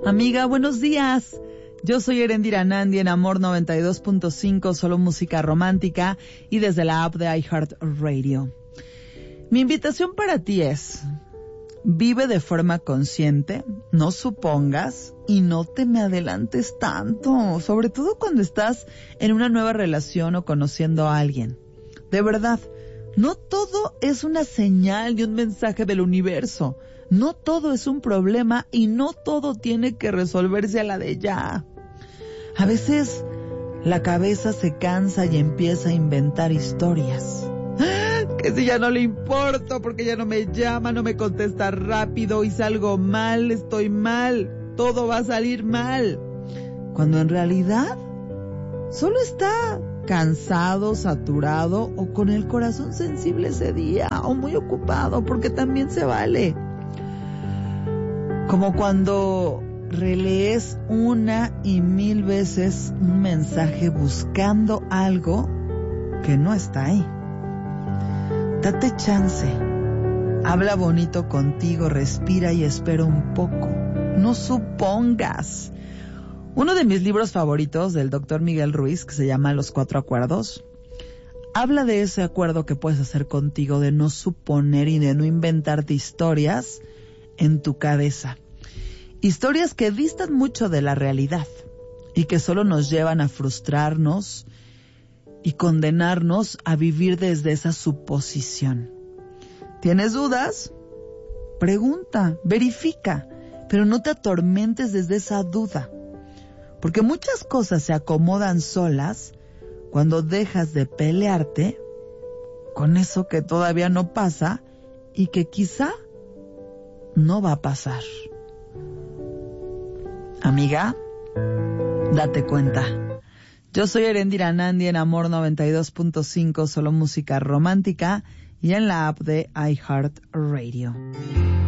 Amiga, buenos días. Yo soy Erendira Nandi en Amor 92.5, solo música romántica y desde la app de iHeartRadio. Mi invitación para ti es: vive de forma consciente, no supongas y no te me adelantes tanto, sobre todo cuando estás en una nueva relación o conociendo a alguien. De verdad, no todo es una señal y un mensaje del universo. No todo es un problema y no todo tiene que resolverse a la de ya. A veces la cabeza se cansa y empieza a inventar historias. Que si ya no le importo porque ya no me llama, no me contesta rápido, hice algo mal, estoy mal, todo va a salir mal. Cuando en realidad solo está cansado, saturado o con el corazón sensible ese día o muy ocupado, porque también se vale. Como cuando relees una y mil veces un mensaje buscando algo que no está ahí. Date chance, habla bonito contigo, respira y espera un poco. No supongas. Uno de mis libros favoritos del Dr. Miguel Ruiz, que se llama Los 4 Acuerdos, habla de ese acuerdo que puedes hacer contigo de no suponer y de no inventarte historias en tu cabeza. Historias que distan mucho de la realidad y que solo nos llevan a frustrarnos y condenarnos a vivir desde esa suposición. ¿Tienes dudas? Pregunta, verifica, pero no te atormentes desde esa duda, porque muchas cosas se acomodan solas cuando dejas de pelearte con eso que todavía no pasa y que quizá no va a pasar. Amiga, date cuenta. Yo soy Erendira Nandi en Amor 92.5, solo música romántica y en la app de iHeartRadio.